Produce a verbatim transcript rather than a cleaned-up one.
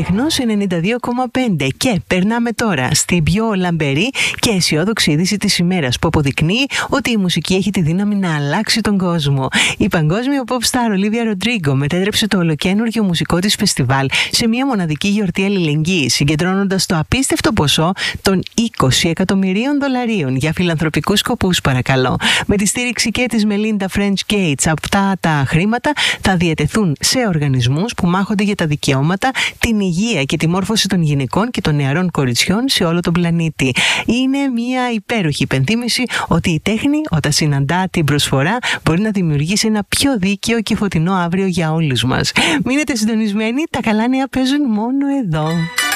Ίχνος ενενήντα δύο κόμμα πέντε. Και περνάμε τώρα στην πιο λαμπερή και αισιόδοξη είδηση της ημέρας, που αποδεικνύει ότι η μουσική έχει τη δύναμη να αλλάξει τον κόσμο. Η παγκόσμια pop star Olivia Rodrigo μετέτρεψε το ολοκαίνουργιο μουσικό της φεστιβάλ σε μια μοναδική γιορτή αλληλεγγύης, συγκεντρώνοντας το απίστευτο ποσό των είκοσι εκατομμυρίων δολαρίων για φιλανθρωπικούς σκοπούς, παρακαλώ. Με τη στήριξη και της Melinda French Gates, αυτά τα χρήματα θα διατεθούν σε οργανισμούς που μάχονται για τα δικαιώματα, την υγεία και τη μόρφωση των γυναικών και των νεαρών κοριτσιών σε όλο τον πλανήτη. Είναι μια υπέροχη υπενθύμηση ότι η τέχνη, όταν συναντά την προσφορά, μπορεί να δημιουργήσει ένα πιο δίκαιο και φωτεινό αύριο για όλους μας. Μείνετε συντονισμένοι, τα καλά νέα παίζουν μόνο εδώ.